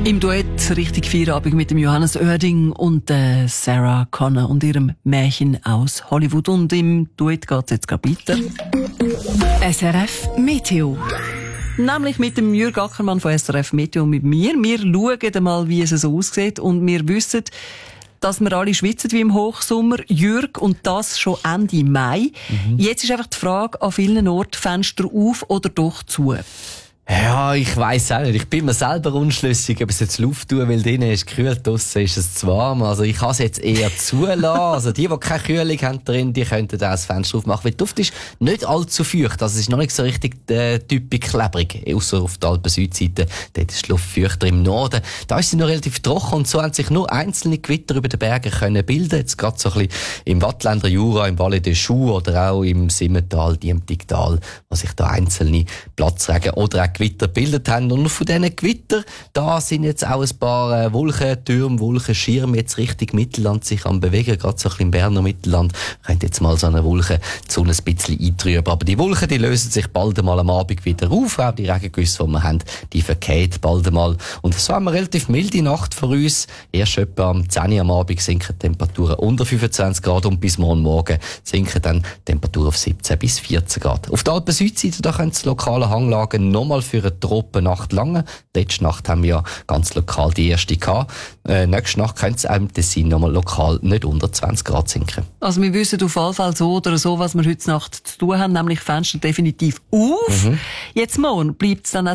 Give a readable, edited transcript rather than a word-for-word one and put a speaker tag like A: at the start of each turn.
A: Im Duett richtig Feierabend mit dem Johannes Oerding und Sarah Connor und ihrem Märchen aus Hollywood. Und im Duett geht's jetzt gerade weiter. SRF Meteo. Nämlich mit dem Jürg Ackermann von SRF Meteo und mit mir. Wir schauen mal, wie es so aussieht und wir wissen, dass wir alle schwitzen wie im Hochsommer. Jürg, und das schon Ende Mai. Jetzt ist einfach die Frage an vielen Orten, Fenster auf oder doch zu?
B: Ja, ich weiss auch nicht. Ich bin mir selber unschlüssig, ob es jetzt Luft tun, weil drinnen ist gekühlt, draussen ist es zu warm. Also ich kann es jetzt eher zulassen. Also die keine Kühlung haben drin, die könnten auch das Fenster aufmachen. Weil die Luft ist nicht allzu feucht. Also es ist noch nicht so richtig typisch klebrig. Ausser auf der Alpen-Südseite. Dort ist die Luft feuchter im Norden. Da ist sie noch relativ trocken und so haben sich nur einzelne Gewitter über den Bergen können bilden. Jetzt gerade so ein bisschen im Wattländer Jura, im Valais des Choux oder auch im Simmental, Diemtigtal, wo sich da einzelne Platzregen oder auch Gewitter gebildet haben. Und von diesen Gewitter, da sind jetzt auch ein paar Wolkentürme, Wolkenschirme jetzt Richtung Mittelland sich am bewegen. Gerade so ein bisschen im Berner Mittelland könnte jetzt mal so eine Wolke die Sonne ein bisschen eintrüben. Aber die Wolken, die lösen sich bald einmal am Abend wieder auf. Auch die Regengüsse, die wir haben, die verkehren bald einmal. Und so haben wir eine relativ milde Nacht vor uns. Erst etwa am 10 Uhr am Abend sinken die Temperaturen unter 25 Grad und bis morgen sinken dann die Temperaturen auf 17 bis 14 Grad. Auf der Alpen-Südseite, da können die lokalen Hanglagen nochmal für eine Tropennacht lange. Letzte Nacht haben wir ja ganz lokal die erste gehabt. Nächste Nacht könnte es auch im Tessin nochmal lokal nicht unter 20 Grad sinken.
A: Also wir wissen auf jeden Fall so oder so, was wir heute Nacht zu tun haben, nämlich Fenster definitiv auf. Jetzt morgen bleibt es dann auch